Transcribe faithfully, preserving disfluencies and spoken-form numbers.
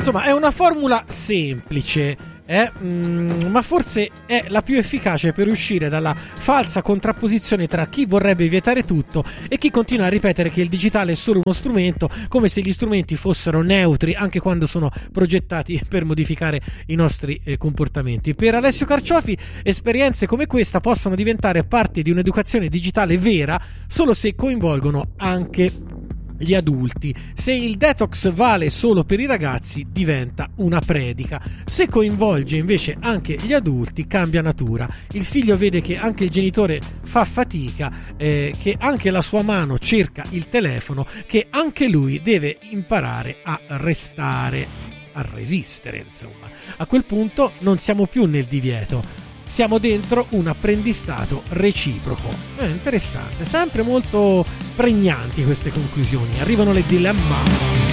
Insomma, è una formula semplice, eh? mm, ma forse è la più efficace per uscire dalla falsa contrapposizione tra chi vorrebbe vietare tutto e chi continua a ripetere che il digitale è solo uno strumento, come se gli strumenti fossero neutri anche quando sono progettati per modificare i nostri eh, comportamenti. Per Alessio Carciofi, esperienze come questa possono diventare parte di un'educazione digitale vera solo se coinvolgono anche gli adulti. Se il detox vale solo per i ragazzi, diventa una predica. Se coinvolge invece anche gli adulti, cambia natura. Il figlio vede che anche il genitore fa fatica, eh, che anche la sua mano cerca il telefono, che anche lui deve imparare a restare, a resistere, insomma. A quel punto non siamo più nel divieto, siamo dentro un apprendistato reciproco. È interessante, sempre molto pregnanti queste conclusioni. Arrivano le dilemma.